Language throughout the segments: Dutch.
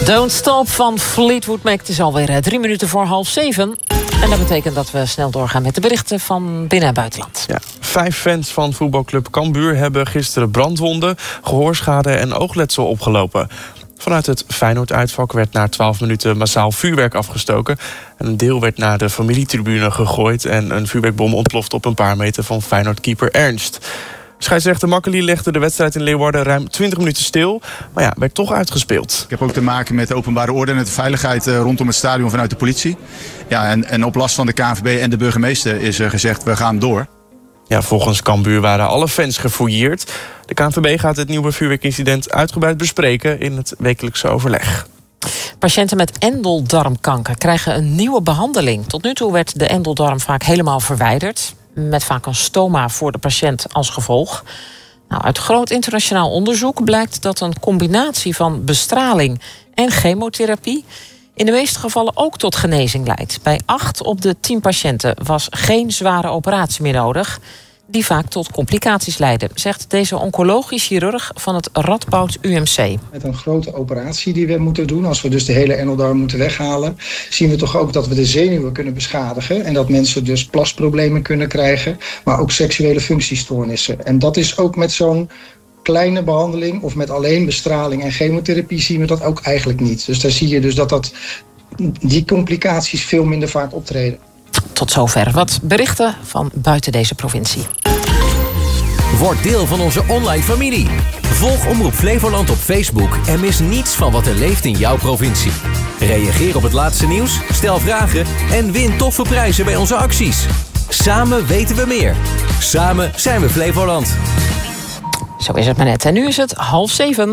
Don't Stop van Fleetwood Mac. Het is alweer 3 minuten voor 6:30. En dat betekent dat we snel doorgaan met de berichten van binnen- en buitenland. Ja, 5 fans van voetbalclub Cambuur hebben gisteren brandwonden, gehoorschade en oogletsel opgelopen. Vanuit het Feyenoord-uitvak werd na 12 minuten massaal vuurwerk afgestoken. Een deel werd naar de familietribune gegooid en een vuurwerkbom ontplofte op een paar meter van Feyenoord-keeper Ernst. Scheidsrechter Makkely legde de wedstrijd in Leeuwarden ruim 20 minuten stil, maar ja, werd toch uitgespeeld. Ik heb ook te maken met de openbare orde en de veiligheid rondom het stadion vanuit de politie. Ja, en op last van de KNVB en de burgemeester is gezegd, we gaan door. Ja, volgens Cambuur waren alle fans gefouilleerd. De KNVB gaat het nieuwe vuurwerkincident uitgebreid bespreken in het wekelijkse overleg. Patiënten met endeldarmkanker krijgen een nieuwe behandeling. Tot nu toe werd de endeldarm vaak helemaal verwijderd, met vaak een stoma voor de patiënt als gevolg. Nou, uit groot internationaal onderzoek blijkt dat een combinatie van bestraling en chemotherapie in de meeste gevallen ook tot genezing leidt. Bij 8 op de 10 patiënten was geen zware operatie meer nodig, die vaak tot complicaties leiden, zegt deze oncologisch chirurg van het Radboud UMC. Met een grote operatie die we moeten doen, als we dus de hele endeldarm moeten weghalen, zien we toch ook dat we de zenuwen kunnen beschadigen en dat mensen dus plasproblemen kunnen krijgen, maar ook seksuele functiestoornissen. En dat is ook met zo'n kleine behandeling of met alleen bestraling en chemotherapie zien we dat ook eigenlijk niet. Dus daar zie je dus dat die complicaties veel minder vaak optreden. Tot zover wat berichten van buiten deze provincie. Word deel van onze online familie. Volg Omroep Flevoland op Facebook en mis niets van wat er leeft in jouw provincie. Reageer op het laatste nieuws, stel vragen en win toffe prijzen bij onze acties. Samen weten we meer. Samen zijn we Flevoland. Zo is het maar net. En nu is het 6:30.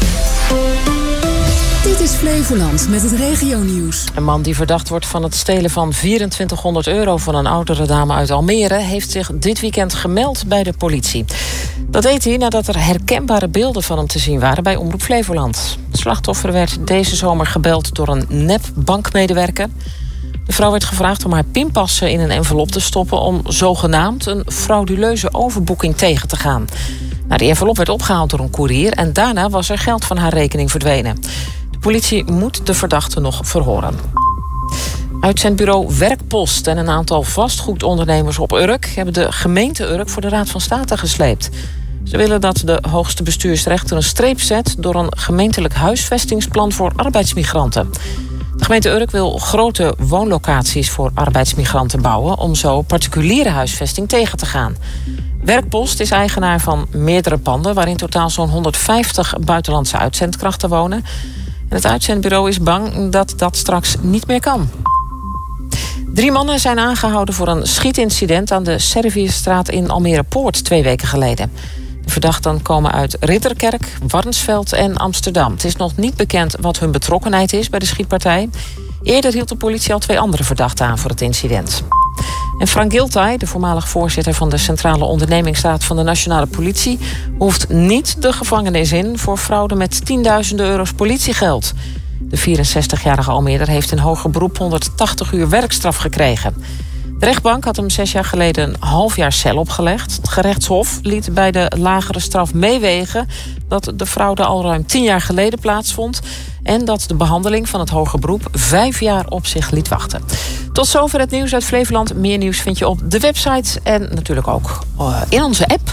Dit is Flevoland met het regionieuws. Een man die verdacht wordt van het stelen van €2400 van een oudere dame uit Almere heeft zich dit weekend gemeld bij de politie. Dat deed hij nadat er herkenbare beelden van hem te zien waren bij Omroep Flevoland. Het slachtoffer werd deze zomer gebeld door een nep-bankmedewerker. De vrouw werd gevraagd om haar pinpassen in een envelop te stoppen om zogenaamd een frauduleuze overboeking tegen te gaan. Nou, die envelop werd opgehaald door een koerier en daarna was er geld van haar rekening verdwenen. De politie moet de verdachte nog verhoren. Uitzendbureau Werkpost en een aantal vastgoedondernemers op Urk hebben de gemeente Urk voor de Raad van State gesleept. Ze willen dat de hoogste bestuursrechter een streep zet door een gemeentelijk huisvestingsplan voor arbeidsmigranten. De gemeente Urk wil grote woonlocaties voor arbeidsmigranten bouwen om zo particuliere huisvesting tegen te gaan. Werkpost is eigenaar van meerdere panden waar in totaal zo'n 150 buitenlandse uitzendkrachten wonen. En het uitzendbureau is bang dat dat straks niet meer kan. 3 mannen zijn aangehouden voor een schietincident aan de Serviusstraat in Almere Poort 2 weken geleden. De verdachten komen uit Ridderkerk, Warnsveld en Amsterdam. Het is nog niet bekend wat hun betrokkenheid is bij de schietpartij. Eerder hield de politie al 2 andere verdachten aan voor het incident. En Frank Giltay, de voormalig voorzitter van de Centrale Ondernemingsraad van de Nationale Politie, hoeft niet de gevangenis in voor fraude met tienduizenden euro's politiegeld. De 64-jarige Almeerder heeft in hoger beroep 180 uur werkstraf gekregen. De rechtbank had hem 6 jaar geleden een half jaar cel opgelegd. Het gerechtshof liet bij de lagere straf meewegen dat de fraude al ruim 10 jaar geleden plaatsvond en dat de behandeling van het hoger beroep 5 jaar op zich liet wachten. Tot zover het nieuws uit Flevoland. Meer nieuws vind je op de website en natuurlijk ook in onze app.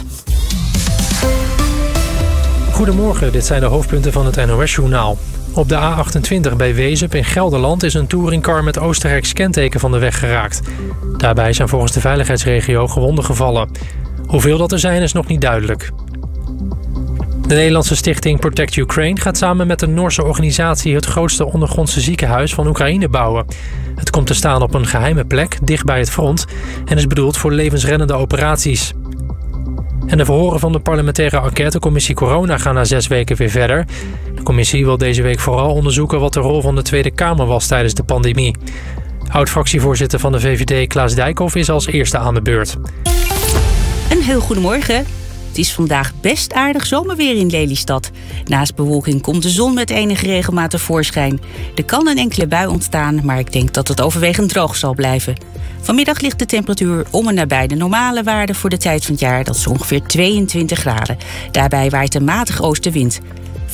Goedemorgen, dit zijn de hoofdpunten van het NOS-journaal. Op de A28 bij Wezep in Gelderland is een touringcar met Oostenrijks kenteken van de weg geraakt. Daarbij zijn volgens de veiligheidsregio gewonden gevallen. Hoeveel dat er zijn is nog niet duidelijk. De Nederlandse stichting Protect Ukraine gaat samen met een Noorse organisatie het grootste ondergrondse ziekenhuis van Oekraïne bouwen. Het komt te staan op een geheime plek, dicht bij het front, en is bedoeld voor levensreddende operaties. En de verhoren van de parlementaire enquêtecommissie Corona gaan na 6 weken weer verder. De commissie wil deze week vooral onderzoeken wat de rol van de Tweede Kamer was tijdens de pandemie. Oud-fractievoorzitter van de VVD Klaas Dijkhoff is als eerste aan de beurt. Een heel goedemorgen. Het is vandaag best aardig zomerweer in Lelystad. Naast bewolking komt de zon met enige regelmaat tevoorschijn. Er kan een enkele bui ontstaan, maar ik denk dat het overwegend droog zal blijven. Vanmiddag ligt de temperatuur om en nabij de normale waarde voor de tijd van het jaar. Dat is ongeveer 22 graden. Daarbij waait een matige oostenwind.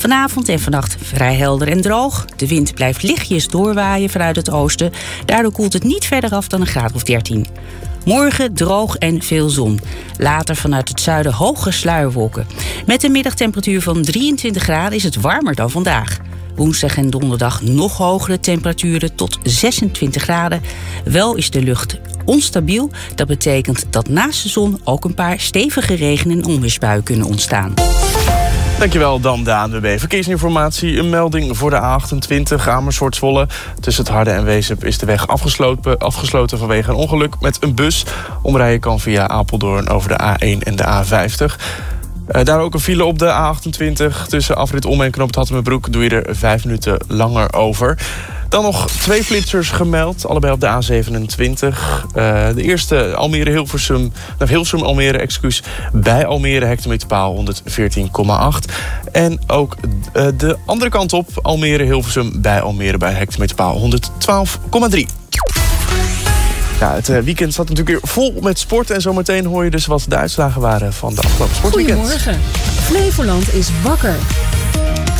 Vanavond en vannacht vrij helder en droog. De wind blijft lichtjes doorwaaien vanuit het oosten. Daardoor koelt het niet verder af dan een graad of 13. Morgen droog en veel zon. Later vanuit het zuiden hoge sluierwolken. Met een middagtemperatuur van 23 graden is het warmer dan vandaag. Woensdag en donderdag nog hogere temperaturen tot 26 graden. Wel is de lucht onstabiel. Dat betekent dat naast de zon ook een paar stevige regen- en onweersbuien kunnen ontstaan. Dankjewel dan de ANWB. Verkeersinformatie, een melding voor de A28 Amersfoort-Zwolle. Tussen het Harde en Wezep is de weg afgesloten vanwege een ongeluk met een bus. Omrijden kan via Apeldoorn over de A1 en de A50. Daar ook een file op de A28 tussen afrit Om en Knoop het Hattemerbroek. Doe je er 5 minuten langer over. Dan nog 2 flitsers gemeld, allebei op de A27. De eerste Hilversum Almere, excuus. Bij Almere hectometerpaal 114,8. En ook de andere kant op, Almere Hilversum bij Almere bij hectometerpaal 112,3. Ja, het weekend zat natuurlijk weer vol met sport. En zometeen hoor je dus wat de uitslagen waren van de afgelopen sportweekend. Goedemorgen. Flevoland is wakker.